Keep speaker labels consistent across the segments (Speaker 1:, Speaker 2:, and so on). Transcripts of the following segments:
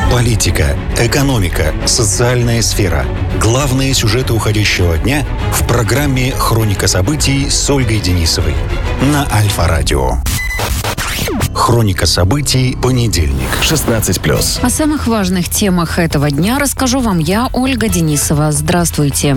Speaker 1: Политика, экономика, социальная сфера. Главные сюжеты уходящего дня в программе «Хроника событий» с Ольгой Денисовой на Альфа-радио. Хроника событий, понедельник, 16+.
Speaker 2: О самых важных темах этого дня расскажу вам я, Ольга Денисова. Здравствуйте.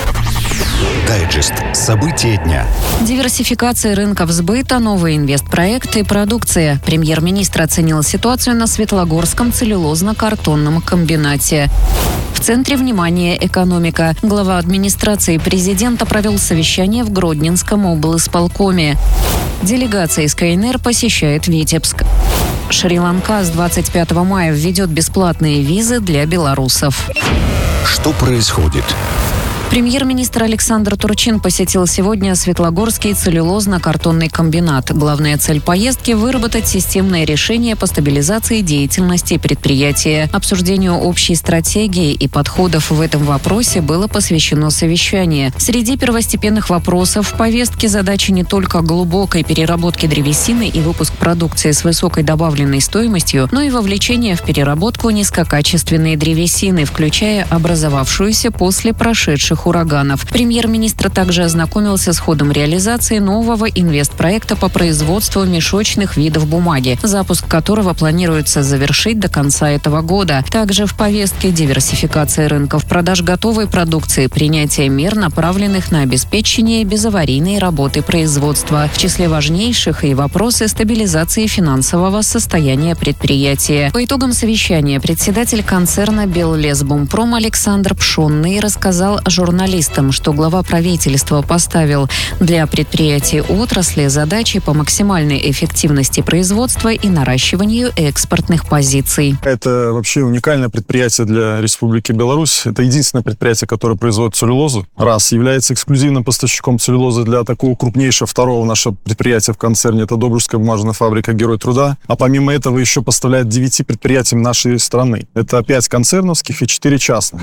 Speaker 1: Дайджест. События дня.
Speaker 2: Диверсификация рынков сбыта, новые инвестпроекты и продукция. Премьер-министр оценил ситуацию на Светлогорском целлюлозно-картонном комбинате. В центре внимания экономика. Глава администрации президента провел совещание в Гродненском облисполкоме. Делегация из КНР посещает Витебск. Шри-Ланка с 25 мая введет бесплатные визы для белорусов.
Speaker 1: Что происходит?
Speaker 2: Премьер-министр Александр Турчин посетил сегодня Светлогорский целлюлозно-картонный комбинат. Главная цель поездки – выработать системное решение по стабилизации деятельности предприятия. Обсуждению общей стратегии и подходов в этом вопросе было посвящено совещание. Среди первостепенных вопросов в повестке задачи не только глубокой переработки древесины и выпуск продукции с высокой добавленной стоимостью, но и вовлечение в переработку низкокачественной древесины, включая образовавшуюся после прошедших ураганов. Премьер-министр также ознакомился с ходом реализации нового инвестпроекта по производству мешочных видов бумаги, запуск которого планируется завершить до конца этого года. Также в повестке диверсификация рынков продаж готовой продукции, принятие мер, направленных на обеспечение безаварийной работы производства. В числе важнейших и вопросы стабилизации финансового состояния предприятия. По итогам совещания председатель концерна «Беллесбумпром» Александр Пшонный рассказал журналистам, что глава правительства поставил для предприятий отрасли задачи по максимальной эффективности производства и наращиванию экспортных позиций.
Speaker 3: Это вообще уникальное предприятие для Республики Беларусь. Это единственное предприятие, которое производит целлюлозу. Является эксклюзивным поставщиком целлюлозы для такого крупнейшего второго нашего предприятия в концерне. Это Добружская бумажная фабрика «Герой труда». А помимо этого еще поставляет 9 предприятиям нашей страны. Это 5 концерновских и 4 частных.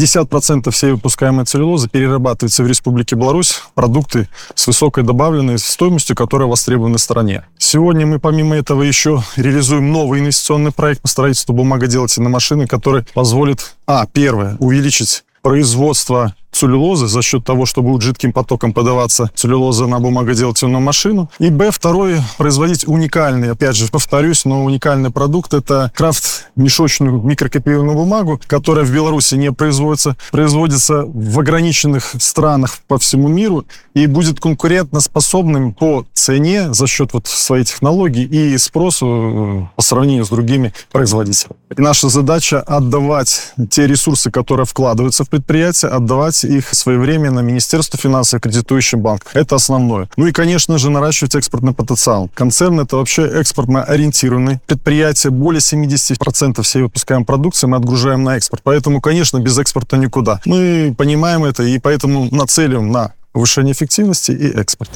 Speaker 3: 50% всей выпускаемой целлюлозы перерабатывается в Республике Беларусь продукты с высокой добавленной стоимостью, которая востребована в стране. Сегодня мы помимо этого еще реализуем новый инвестиционный проект по строительству бумагоделательной машины, который позволит, первое, увеличить производство целлюлозы за счет того, что будет жидким потоком подаваться целлюлоза на бумагоделательную машину. И второе, производить уникальный, опять же, повторюсь, но уникальный продукт. Это крафт-мешочную микрокопировальную бумагу, которая в Беларуси не производится. Производится в ограниченных странах по всему миру и будет конкурентоспособным по цене за счет своей технологии и спросу по сравнению с другими производителями. И наша задача отдавать те ресурсы, которые вкладываются в предприятие, отдавать их своевременно Министерству финансов и кредитующим банкам. Это основное. Ну и, конечно же, наращивать экспортный потенциал. Концерн — это вообще экспортно ориентированный предприятие. Более 70% всей выпускаемой продукции мы отгружаем на экспорт. Поэтому, конечно, без экспорта никуда. Мы понимаем это и поэтому нацелим на повышение эффективности и экспорт.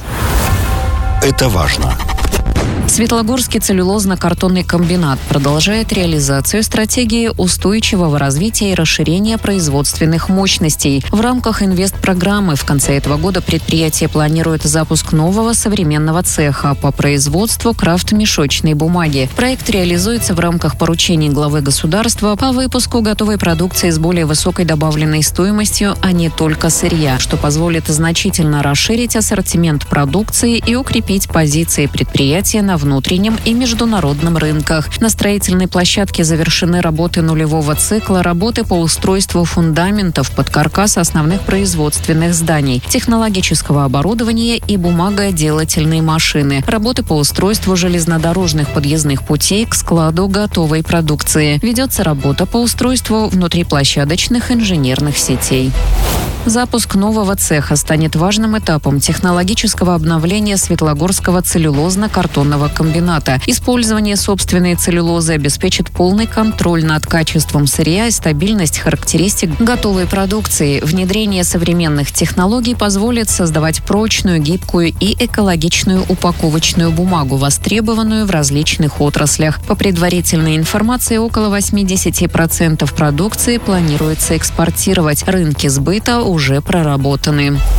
Speaker 1: Это важно.
Speaker 2: Светлогорский целлюлозно-картонный комбинат продолжает реализацию стратегии устойчивого развития и расширения производственных мощностей. В рамках инвестпрограммы в конце этого года предприятие планирует запуск нового современного цеха по производству крафт-мешочной бумаги. Проект реализуется в рамках поручений главы государства по выпуску готовой продукции с более высокой добавленной стоимостью, а не только сырья, что позволит значительно расширить ассортимент продукции и укрепить позиции предприятия на внутреннем и международном рынках. На строительной площадке завершены работы нулевого цикла, работы по устройству фундаментов под каркас основных производственных зданий, технологического оборудования и бумагоделательной машины, работы по устройству железнодорожных подъездных путей к складу готовой продукции. Ведется работа по устройству внутриплощадочных инженерных сетей. Запуск нового цеха станет важным этапом технологического обновления Светлогорского целлюлозно-картонного комбината. Использование собственной целлюлозы обеспечит полный контроль над качеством сырья и стабильность характеристик готовой продукции. Внедрение современных технологий позволит создавать прочную, гибкую и экологичную упаковочную бумагу, востребованную в различных отраслях. По предварительной информации, около 80% продукции планируется экспортировать. Рынки сбыта уже проработаны.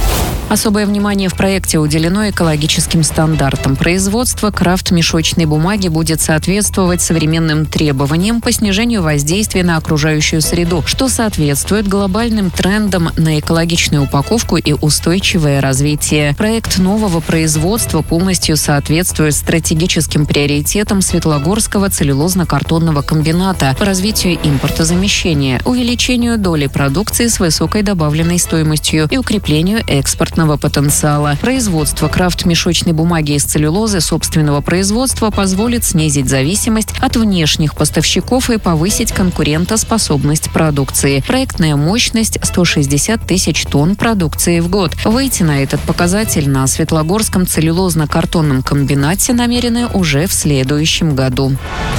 Speaker 2: Особое внимание в проекте уделено экологическим стандартам. Производство крафт-мешочной бумаги будет соответствовать современным требованиям по снижению воздействия на окружающую среду, что соответствует глобальным трендам на экологичную упаковку и устойчивое развитие. Проект нового производства полностью соответствует стратегическим приоритетам Светлогорского целлюлозно-картонного комбината по развитию импортозамещения, увеличению доли продукции с высокой добавленной стоимостью и укреплению экспортного потенциала. Производство крафт-мешочной бумаги из целлюлозы собственного производства позволит снизить зависимость от внешних поставщиков и повысить конкурентоспособность продукции. Проектная мощность 160 тысяч тонн продукции в год. Выйти на этот показатель на Светлогорском целлюлозно-картонном комбинате намерены уже в следующем году.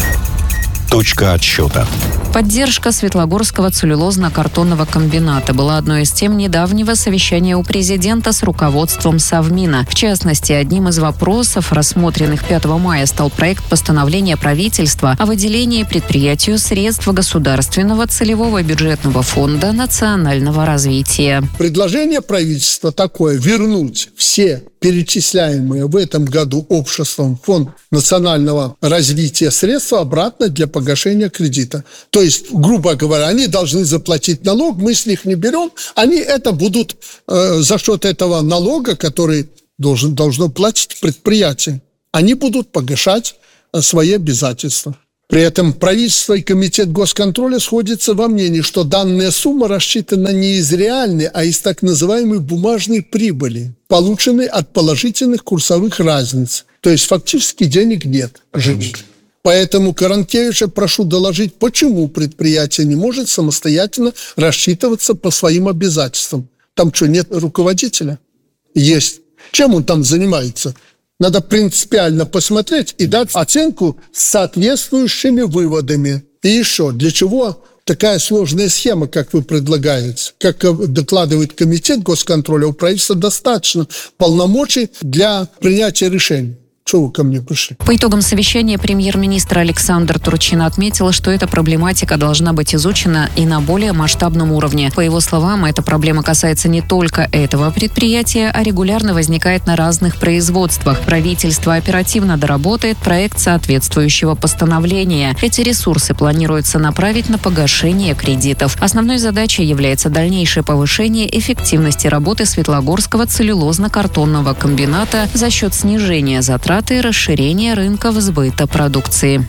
Speaker 1: Точка отсчета.
Speaker 2: Поддержка Светлогорского целлюлозно-картонного комбината была одной из тем недавнего совещания у президента с руководством Совмина. В частности, одним из вопросов, рассмотренных 5 мая, стал проект постановления правительства о выделении предприятию средств государственного целевого бюджетного фонда национального развития.
Speaker 4: Предложение правительства такое: вернуть все перечисляемые в этом году обществом в Фонд национального развития средства обратно для погашения кредита. То есть, грубо говоря, они должны заплатить налог, мы с них не берем, они это будут за счет этого налога, который должно платить предприятие, они будут погашать свои обязательства. При этом правительство и комитет госконтроля сходятся во мнении, что данная сумма рассчитана не из реальной, а из так называемой бумажной прибыли, полученной от положительных курсовых разниц. То есть фактически денег нет. Поэтому Каранкевича прошу доложить, почему предприятие не может самостоятельно рассчитываться по своим обязательствам. Там что, нет руководителя? Есть. Чем он там занимается? Надо принципиально посмотреть и дать оценку с соответствующими выводами. И еще, для чего такая сложная схема, как вы предлагаете? Как докладывает комитет госконтроля, у правительства достаточно полномочий для принятия решений. Чего вы ко мне пришли?
Speaker 2: По итогам совещания премьер-министр Александр Турчин отметил, что эта проблематика должна быть изучена и на более масштабном уровне. По его словам, эта проблема касается не только этого предприятия, а регулярно возникает на разных производствах. Правительство оперативно доработает проект соответствующего постановления. Эти ресурсы планируется направить на погашение кредитов. Основной задачей является дальнейшее повышение эффективности работы Светлогорского целлюлозно-картонного комбината за счет снижения затрат и расширения рынков сбыта продукции.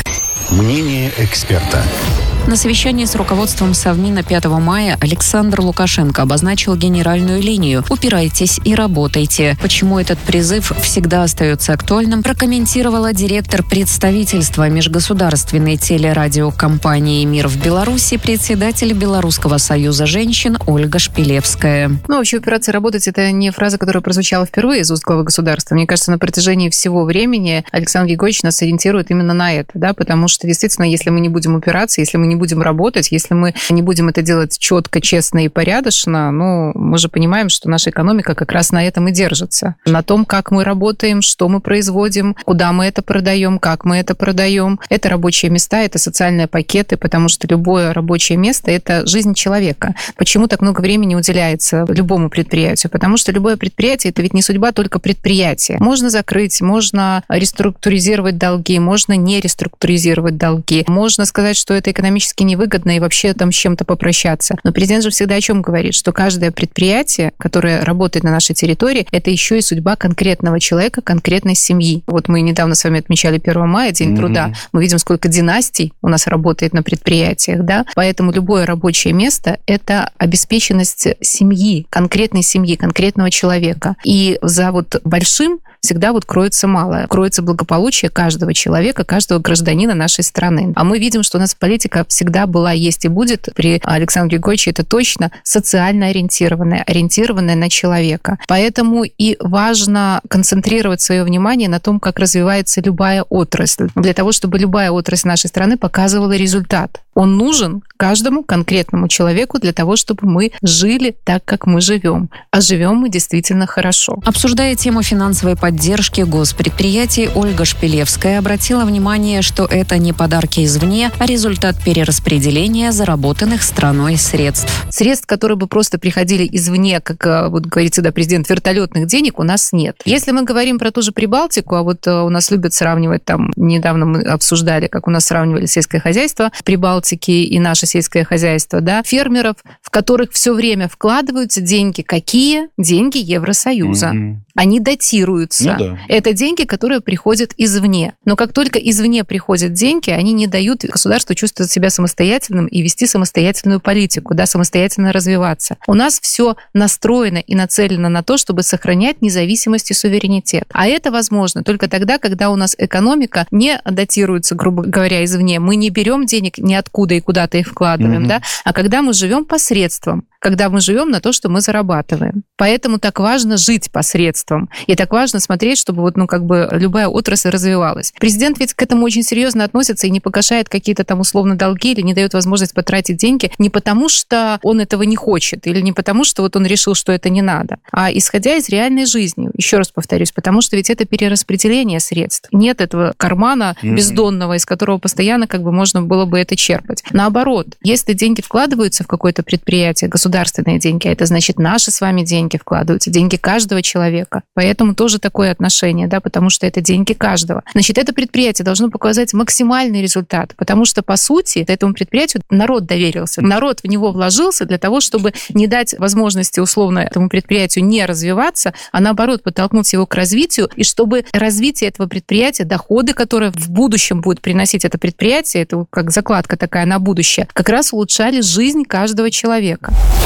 Speaker 1: Мнение эксперта.
Speaker 2: На совещании с руководством Совмина 5 мая Александр Лукашенко обозначил генеральную линию «Упирайтесь и работайте». Почему этот призыв всегда остается актуальным, прокомментировала директор представительства межгосударственной телерадиокомпании «Мир» в Беларуси, председатель Белорусского союза женщин Ольга Шпилевская.
Speaker 5: Вообще «упираться и работать» — это не фраза, которая прозвучала впервые из уст главы государства. Мне кажется, на протяжении всего времени Александр Григорьевич нас ориентирует именно на это, да, потому что действительно, если мы не будем упираться, если мы не будем работать, если мы не будем это делать четко, честно и порядочно, мы же понимаем, что наша экономика как раз на этом и держится. На том, как мы работаем, что мы производим, куда мы это продаем, как мы это продаем. Это рабочие места, это социальные пакеты, потому что любое рабочее место – это жизнь человека. Почему так много времени уделяется любому предприятию? Потому что любое предприятие – это ведь не судьба только предприятия. Можно закрыть, можно реструктуризировать долги, можно не реструктуризировать долги, можно сказать, что это экономически невыгодно и вообще там с чем-то попрощаться. Но президент же всегда о чем говорит? Что каждое предприятие, которое работает на нашей территории, это еще и судьба конкретного человека, конкретной семьи. Вот мы недавно с вами отмечали 1 мая, День труда. Мы видим, сколько династий у нас работает на предприятиях, да? Поэтому любое рабочее место – это обеспеченность семьи, конкретного человека. И за большим всегда кроется малое. Кроется благополучие каждого человека, каждого гражданина нашей страны. А мы видим, что у нас политика всегда была, есть и будет при Александре Григорьевиче, это точно социально ориентированная на человека. Поэтому и важно концентрировать свое внимание на том, как развивается любая отрасль, для того, чтобы любая отрасль нашей страны показывала результат. Он нужен каждому конкретному человеку для того, чтобы мы жили так, как мы живем. А живем мы действительно хорошо.
Speaker 2: Обсуждая тему финансовой поддержки госпредприятий, Ольга Шпилевская обратила внимание, что это не подарки извне, а результат перераспределения заработанных страной средств.
Speaker 5: Средств, которые бы просто приходили извне, как вот говорит всегда президент, вертолетных денег у нас нет. Если мы говорим про ту же Прибалтику, а вот у нас любят сравнивать, там недавно мы обсуждали, как у нас сравнивали сельское хозяйство Прибалтики и наше сельское хозяйство, да, фермеров, в которых все время вкладываются деньги. Какие? Деньги Евросоюза. Они датируются.
Speaker 6: Ну, да.
Speaker 5: Это деньги, которые приходят извне. Но как только извне приходят деньги, они не дают государству чувствовать себя самостоятельным и вести самостоятельную политику, да, самостоятельно развиваться. У нас все настроено и нацелено на то, чтобы сохранять независимость и суверенитет. А это возможно только тогда, когда у нас экономика не датируется, грубо говоря, извне. Мы не берем денег ниоткуда и куда-то их вкладываем, да, а когда мы живем посредством, когда мы живем на то, что мы зарабатываем. Поэтому так важно жить посредством. И так важно смотреть, чтобы вот, любая отрасль развивалась. Президент ведь к этому очень серьезно относится и не погашает какие-то там условно долги или не дает возможность потратить деньги не потому, что он этого не хочет или не потому, что вот он решил, что это не надо, а исходя из реальной жизни. Еще раз повторюсь, потому что ведь это перераспределение средств. Нет этого кармана бездонного, из которого постоянно можно было бы это черпать. Наоборот, если деньги вкладываются в какое-то предприятие, государственные деньги, а это значит наши с вами деньги вкладываются, деньги каждого человека. Поэтому тоже такое отношение, да, потому что это деньги каждого. Значит, это предприятие должно показать максимальный результат, потому что, по сути, этому предприятию народ доверился. Народ в него вложился для того, чтобы не дать возможности условно этому предприятию не развиваться, а наоборот подтолкнуть его к развитию, и чтобы развитие этого предприятия, доходы, которые в будущем будет приносить это предприятие, это как закладка такая на будущее, как раз улучшали жизнь каждого человека.